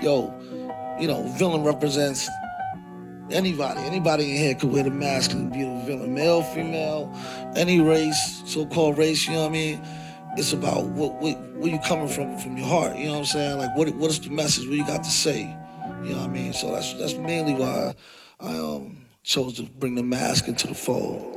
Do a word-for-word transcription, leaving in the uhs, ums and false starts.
yo, you know, villain represents anybody. Anybody in here could wear the mask and be a villain. Male, female, any race, so-called race, you know what I mean? It's about what, what where you coming from from your heart, you know what I'm saying? Like what what is the message, what you got to say? You know what I mean? So that's that's mainly why I um chose to bring the mask into the fold.